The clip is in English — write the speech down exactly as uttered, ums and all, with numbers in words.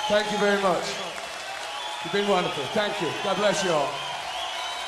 Thank you very much. You've been wonderful. Thank you. God bless you all.